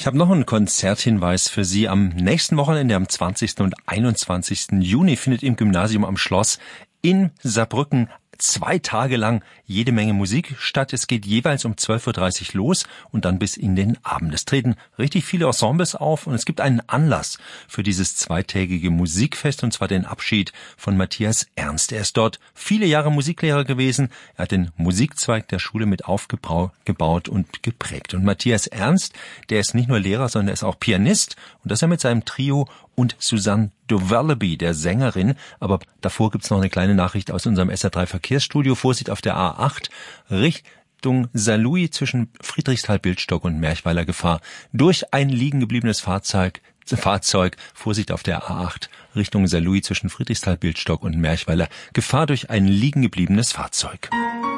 Ich habe noch einen Konzerthinweis für Sie. Am nächsten Wochenende, am 20. und 21. Juni, findet im Gymnasium am Schloss in Saarbrücken 2 Tage lang jede Menge Musik statt. Es geht jeweils um 12.30 Uhr los und dann bis in den Abend. Es treten richtig viele Ensembles auf und es gibt einen Anlass für dieses 2-tägige Musikfest, und zwar den Abschied von Matthias Ernst. Er ist dort viele Jahre Musiklehrer gewesen. Er hat den Musikzweig der Schule mit aufgebaut und geprägt. Und Matthias Ernst, der ist nicht nur Lehrer, sondern er ist auch Pianist, und das er mit seinem Trio und Suzanne Duverleby, der Sängerin. Aber davor gibt's noch eine kleine Nachricht aus unserem SR3 Verkehrsstudio. Vorsicht auf der A8 Richtung Saarlouis zwischen Friedrichsthal-Bildstock und Merchweiler Gefahr durch ein liegen gebliebenes Fahrzeug. Vorsicht auf der A8 Richtung Saarlouis zwischen Friedrichsthal-Bildstock und Merchweiler Gefahr durch ein liegen gebliebenes Fahrzeug.